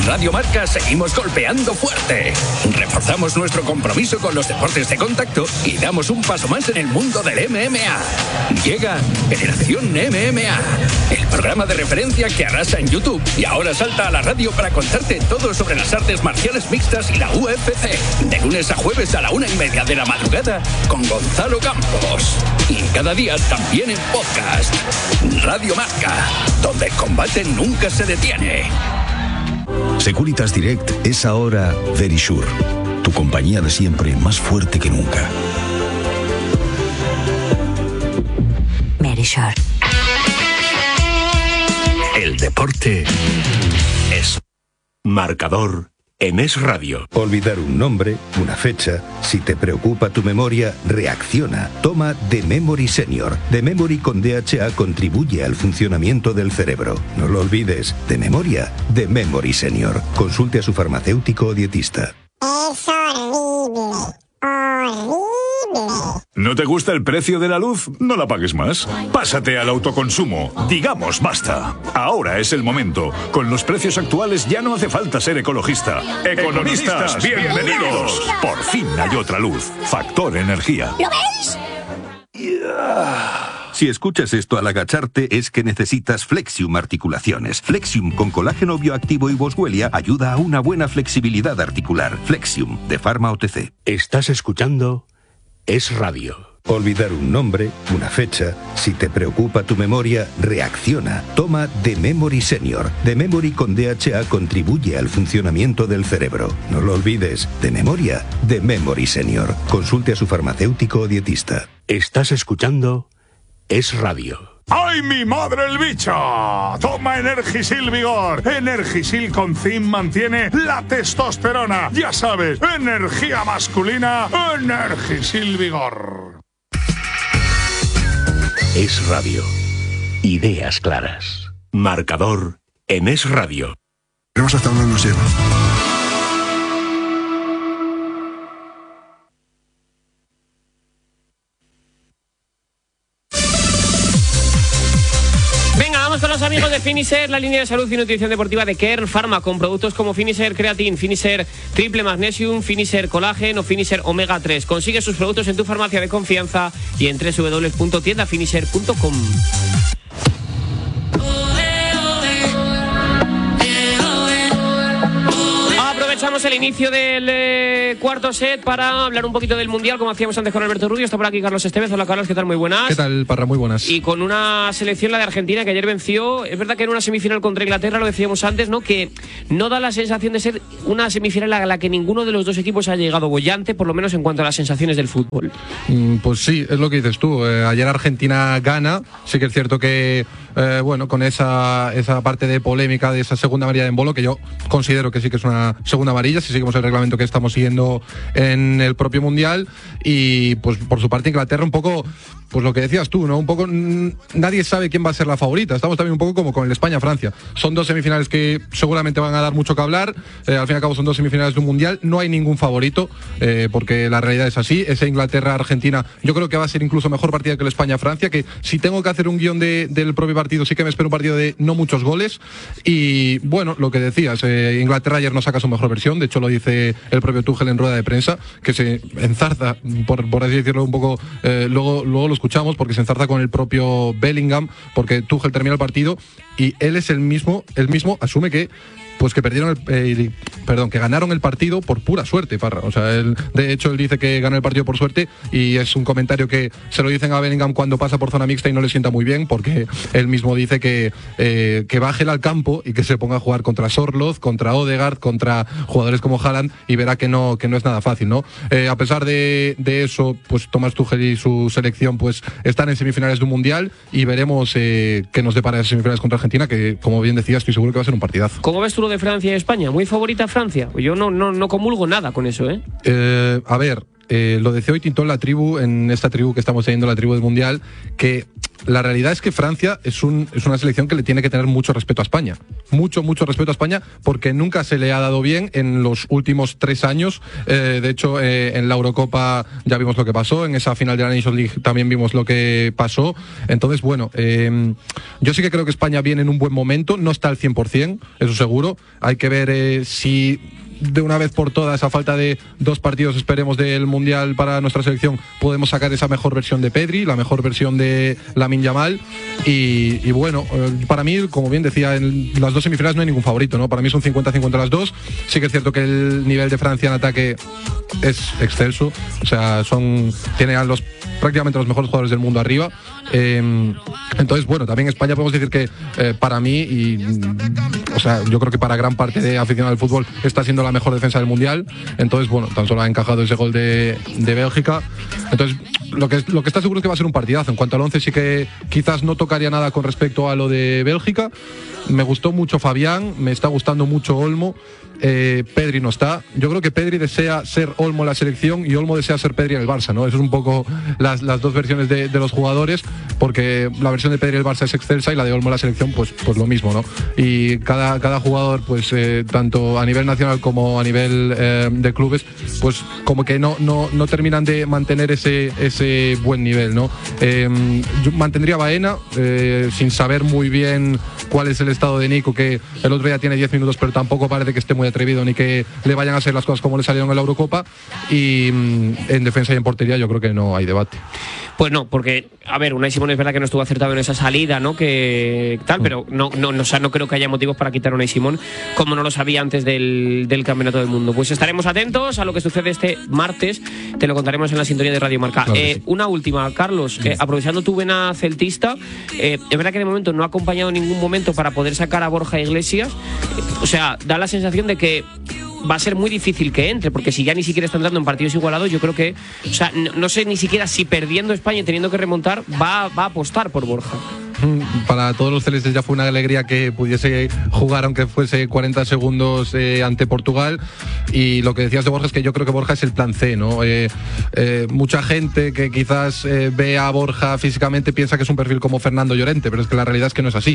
Radio Marca seguimos golpeando fuerte. Reforzamos nuestro compromiso con los deportes de contacto y damos un paso más en el mundo del MMA. Llega Generación MMA, el programa de referencia que arrasa en YouTube y ahora salta a la radio para contarte todo sobre las artes marciales mixtas y la UFC. De lunes a jueves a la 1:30 de la madrugada con Gonzalo Campos. Y cada día también en podcast. Radio Marca, donde el combate nunca se detiene. Securitas Direct es ahora Verisure, tu compañía de siempre más fuerte que nunca. Verisure. El deporte es Marcador en Es Radio. Olvidar un nombre, una fecha. Si te preocupa tu memoria, reacciona. Toma The Memory Senior. The Memory con DHA contribuye al funcionamiento del cerebro. No lo olvides. De memoria, The Memory Senior. Consulte a su farmacéutico o dietista. Es horrible. Horrible. ¿No te gusta el precio de la luz? No la pagues más. Pásate al autoconsumo. Digamos basta. Ahora es el momento. Con los precios actuales ya no hace falta ser ecologista. Economistas, bienvenidos. Por fin hay otra luz. Factor Energía. ¿Lo veis? Si escuchas esto al agacharte es que necesitas Flexium Articulaciones. Flexium con colágeno bioactivo y boswellia ayuda a una buena flexibilidad articular. Flexium, de Pharma OTC. Estás escuchando Es Radio. Olvidar un nombre, una fecha. Si te preocupa tu memoria, reacciona. Toma The Memory Senior. The Memory con DHA contribuye al funcionamiento del cerebro. No lo olvides. De memoria, The Memory Senior. Consulte a su farmacéutico o dietista. Estás escuchando Es Radio. ¡Ay, mi madre el bicho! Toma Energisil Vigor. Energisil con zinc mantiene la testosterona. Ya sabes, energía masculina, Energisil Vigor. Es Radio. Ideas claras. Marcador en Es Radio. Veremos hasta dónde nos lleva. Con los amigos de Finisher, la línea de salud y nutrición deportiva de Kern Pharma, con productos como Finisher Creatine, Finisher Triple Magnesium, Finisher Collagen o Finisher Omega 3. Consigue sus productos en tu farmacia de confianza y en www.tiendafinisher.com. Aprovechamos el inicio del cuarto set para hablar un poquito del Mundial, como hacíamos antes con Alberto Rubio. Está por aquí Carlos Estevez. Hola, Carlos, ¿qué tal? Muy buenas. ¿Qué tal, Parra? Muy buenas. Y con una selección, la de Argentina, que ayer venció. Es verdad que en una semifinal contra Inglaterra, lo decíamos antes, ¿no? Que no da la sensación de ser una semifinal a la que ninguno de los dos equipos ha llegado bollante, por lo menos en cuanto a las sensaciones del fútbol. Pues sí, es lo que dices tú. Ayer Argentina gana. Sí que es cierto que, bueno, con esa parte de polémica de esa segunda amarilla de Embolo, que yo considero que sí que es una segunda amarilla, si seguimos el reglamento que estamos siguiendo en el propio Mundial. Y pues por su parte Inglaterra un poco, pues lo que decías tú, ¿no? Un poco nadie sabe quién va a ser la favorita. Estamos también un poco como con el España-Francia. Son dos semifinales que seguramente van a dar mucho que hablar. Al fin y al cabo son dos semifinales de un Mundial. No hay ningún favorito, porque la realidad es así. Esa Inglaterra-Argentina yo creo que va a ser incluso mejor partida que el España-Francia, que si tengo que hacer un guión del propio partido, sí que me espero un partido de no muchos goles. Y bueno, lo que decías, Inglaterra ayer no saca su mejor versión. De hecho lo dice el propio Tuchel en rueda de prensa, que se enzarza, por así decirlo un poco, luego lo escuchamos, porque se enzarza con el propio Bellingham, porque Tuchel termina el partido y él es el mismo asume que perdieron que ganaron el partido por pura suerte, Parra. O sea, de hecho él dice que ganó el partido por suerte, y es un comentario que se lo dicen a Bellingham cuando pasa por zona mixta y no le sienta muy bien, porque él mismo dice que baje él al campo y que se ponga a jugar contra Sorloth, contra Odegaard, contra jugadores como Haaland, y verá que no es nada fácil, ¿no? A pesar de eso, pues Thomas Tuchel y su selección pues están en semifinales de un Mundial, y veremos qué nos depara esas semifinales contra Argentina, que como bien decía, estoy seguro que va a ser un partidazo. ¿Cómo ves tú lo de Francia y España? ¿Muy favorita Francia? Yo no comulgo nada con eso, ¿eh? A ver, lo decía hoy Tintón en esta tribu que estamos teniendo, la tribu del Mundial, que la realidad es que Francia es una selección que le tiene que tener mucho respeto a España. Mucho respeto a España, porque nunca se le ha dado bien en los últimos 3 años. De hecho, en la Eurocopa ya vimos lo que pasó, en esa final de la Nations League también vimos lo que pasó. Entonces, bueno, yo sí que creo que España viene en un buen momento, no está al 100%, eso seguro. Hay que ver si de una vez por todas, a falta de 2 partidos, esperemos, del Mundial para nuestra selección, podemos sacar esa mejor versión de Pedri, la mejor versión de Lamine Yamal. Y bueno, para mí, como bien decía, en las 2 semifinales no hay ningún favorito, ¿no? Para mí son 50-50 las 2. Sí que es cierto que el nivel de Francia en ataque es excelso, o sea, tiene a prácticamente los mejores jugadores del mundo arriba. Entonces, bueno, también España podemos decir que para mí, o sea, yo creo que para gran parte de aficionados al fútbol está siendo la mejor defensa del Mundial. Entonces, bueno, tan solo ha encajado ese gol de Bélgica. Entonces, lo que está seguro es que va a ser un partidazo. En cuanto al 11, sí que quizás no tocaría nada con respecto a lo de Bélgica. Me gustó mucho Fabián, me está gustando mucho Olmo. Pedri no está. Yo creo que Pedri desea ser Olmo en la selección y Olmo desea ser Pedri en el Barça, ¿no? Eso es un poco las 2 versiones de los jugadores, porque la versión de Pedri en el Barça es excelsa y la de Olmo en la selección pues lo mismo, ¿no? Y cada jugador, pues tanto a nivel nacional como a nivel de clubes, pues como que no terminan de mantener ese buen nivel, ¿no? Yo mantendría a Baena, sin saber muy bien cuál es el estado de Nico, que el otro día tiene 10 minutos, pero tampoco parece que esté muy atrevido ni que le vayan a hacer las cosas como le salieron en la Eurocopa. Y en defensa y en portería yo creo que no hay debate. Pues no, porque, a ver, Unai Simón es verdad que no estuvo acertado en esa salida, ¿no? Que tal, pero no creo que haya motivos para quitar a Unai Simón, como no lo sabía antes del Campeonato del Mundo. Pues estaremos atentos a lo que sucede este martes, te lo contaremos en la sintonía de Radio Marca. Claro sí. Una última, Carlos, aprovechando tu vena celtista, es verdad que de momento no ha acompañado en ningún momento para poder sacar a Borja Iglesias, o sea, da la sensación de que va a ser muy difícil que entre, porque si ya ni siquiera está entrando en partidos igualados, yo creo que, o sea, no sé ni siquiera si perdiendo España y teniendo que remontar va a apostar por Borja. Para todos los celestes ya fue una alegría que pudiese jugar, aunque fuese 40 segundos ante Portugal. Y lo que decías de Borja es que yo creo que Borja es el plan C, ¿no? Mucha gente que quizás ve a Borja físicamente piensa que es un perfil como Fernando Llorente, pero es que la realidad es que no es así.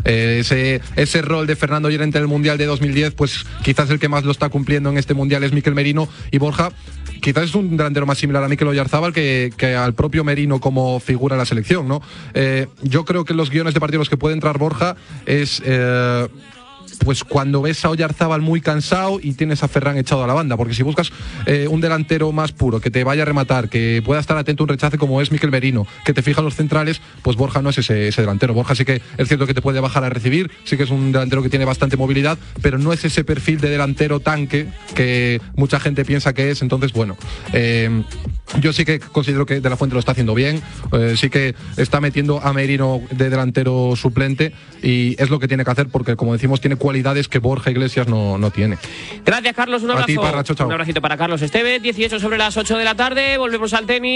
Ese rol de Fernando Llorente en el Mundial de 2010, pues quizás el que más lo está cumpliendo en este Mundial es Mikel Merino, y Borja quizás es un delantero más similar a Mikel Oyarzabal que al propio Merino como figura en la selección, ¿no? Yo creo que los guiones de partidos los que puede entrar Borja es pues cuando ves a Oyarzabal muy cansado y tienes a Ferran echado a la banda, porque si buscas un delantero más puro, que te vaya a rematar, que pueda estar atento a un rechace como es Mikel Merino, que te fija los centrales, pues Borja no es ese delantero. Borja sí que es cierto que te puede bajar a recibir, sí que es un delantero que tiene bastante movilidad, pero no es ese perfil de delantero tanque que mucha gente piensa que es. Entonces, bueno, yo sí que considero que De la Fuente lo está haciendo bien, sí que está metiendo a Merino de delantero suplente y es lo que tiene que hacer, porque como decimos tiene cualidades que Borja Iglesias no tiene. Gracias, Carlos, un abrazo. A ti, Parra, chao. Un abracito para Carlos Esteve. 18 sobre las 8 de la tarde, volvemos al tenis.